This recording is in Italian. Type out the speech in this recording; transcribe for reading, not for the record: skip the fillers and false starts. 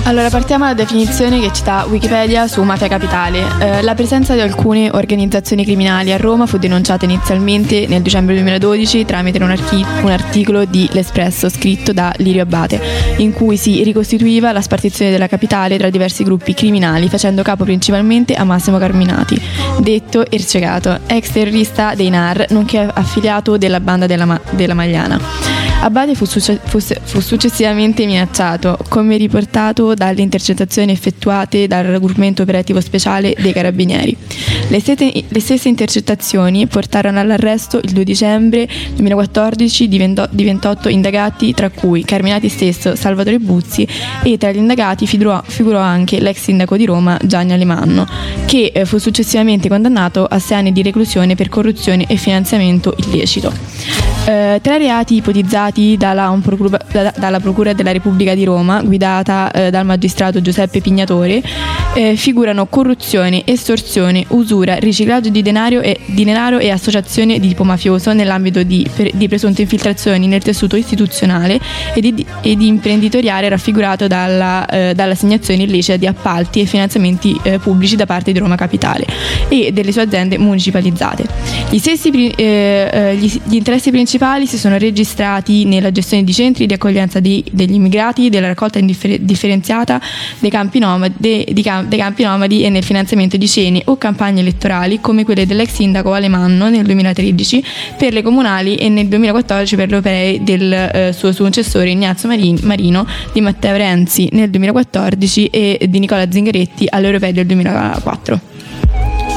Allora, partiamo dalla definizione che cita Wikipedia su Mafia Capitale. La presenza di alcune organizzazioni criminali a Roma fu denunciata inizialmente nel dicembre 2012 tramite un articolo di L'Espresso scritto da Lirio Abate, in cui si ricostituiva la spartizione della capitale tra diversi gruppi criminali, facendo capo principalmente a Massimo Carminati, detto Ercegato, ex terrorista dei NAR, nonché affiliato della banda della Magliana. Abate fu successivamente minacciato, come riportato dalle intercettazioni effettuate dal raggruppamento operativo speciale dei Carabinieri. Le stesse intercettazioni portarono all'arresto il 2 dicembre 2014 di 28 indagati, tra cui Carminati stesso, Salvatore Buzzi, e tra gli indagati figurò anche l'ex sindaco di Roma Gianni Alemanno, che fu successivamente condannato a 6 anni di reclusione per corruzione e finanziamento illecito. Tra i reati ipotizzati dalla Procura della Repubblica di Roma, guidata dal magistrato Giuseppe Pignatore, figurano corruzione, estorsione, usura, riciclaggio di denaro e associazione di tipo mafioso nell'ambito di presunte infiltrazioni nel tessuto istituzionale e di imprenditoriale raffigurato dall'assegnazione illecita di appalti e finanziamenti pubblici da parte di Roma Capitale e delle sue aziende municipalizzate. Gli interessi principali si sono registrati nella gestione di centri di accoglienza degli immigrati, della raccolta differenziata dei campi nomadi e nel finanziamento di cene o campagne elettorali come quelle dell'ex sindaco Alemanno nel 2013 per le comunali e nel 2014 per le europee del suo successore Ignazio Marino, di Matteo Renzi nel 2014 e di Nicola Zingaretti alle europee del 2004.